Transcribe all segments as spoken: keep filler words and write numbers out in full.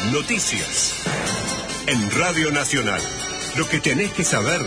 Noticias. En Radio Nacional. Lo que tenés que saber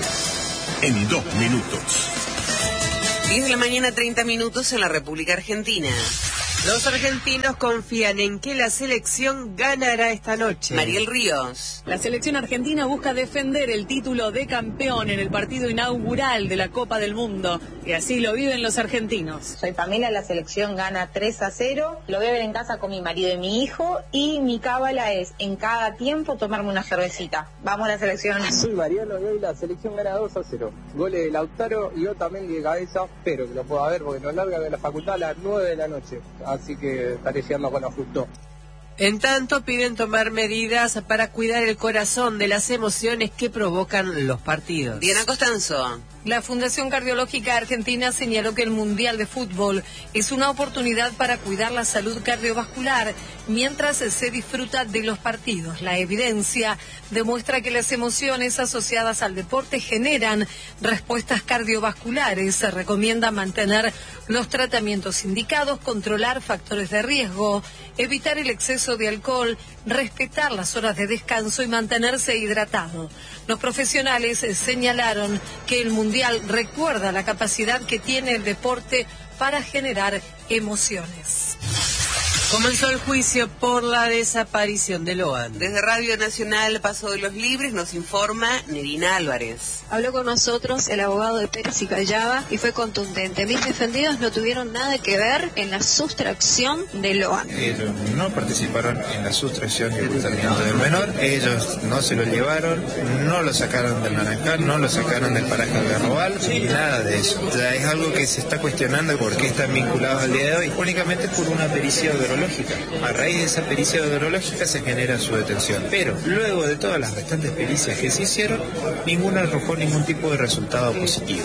en dos minutos. diez de la mañana, treinta minutos en la República Argentina. Los argentinos confían en que la selección ganará esta noche. Mariel Ríos. La selección argentina busca defender el título de campeón en el partido inaugural de la Copa del Mundo. Y así lo viven los argentinos. Soy Pamela, la selección gana tres a cero. Lo voy a ver en casa con mi marido y mi hijo. Y mi cábala es, en cada tiempo, tomarme una cervecita. Vamos a la selección. Soy Mariano y hoy la selección gana dos a cero. Goles de Lautaro y Otamendi de cabeza. Espero que lo pueda ver porque nos larga de la facultad a las nueve de la noche. Así que estaré llegando con lo justo. En tanto, piden tomar medidas para cuidar el corazón de las emociones que provocan los partidos. Diana Costanzo. La Fundación Cardiológica Argentina señaló que el Mundial de Fútbol es una oportunidad para cuidar la salud cardiovascular mientras se disfruta de los partidos. La evidencia demuestra que las emociones asociadas al deporte generan respuestas cardiovasculares. Se recomienda mantener los tratamientos indicados, controlar factores de riesgo, evitar el exceso de alcohol, respetar las horas de descanso y mantenerse hidratado. Los profesionales señalaron que el Mundial recuerda la capacidad que tiene el deporte para generar emociones. Comenzó el juicio por la desaparición de Loan. Desde Radio Nacional Paso de los Libres nos informa Nerina Álvarez. Habló con nosotros el abogado de Pérez y Callaba y fue contundente. Mis defendidos no tuvieron nada que ver en la sustracción de Loan. Ellos no participaron en la sustracción y el tratamiento del menor. Ellos no se lo llevaron, no lo sacaron del Naranjal, no lo sacaron del paraje de Garrobal, ni nada de eso. Ya es algo que se está cuestionando por qué están vinculados al día de hoy, únicamente por una pericia odorológica. A raíz de esa pericia odorológica se genera su detención. Pero luego de todas las restantes pericias que se hicieron, ninguna arrojó ningún tipo de resultado positivo.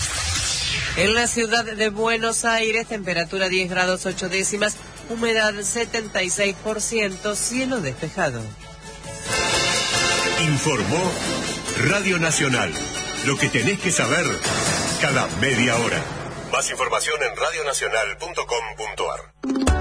En la ciudad de Buenos Aires, temperatura diez grados ocho décimas, humedad setenta y seis por ciento, cielo despejado. Informó Radio Nacional. Lo que tenés que saber cada media hora. Más información en radio nacional punto com punto ar.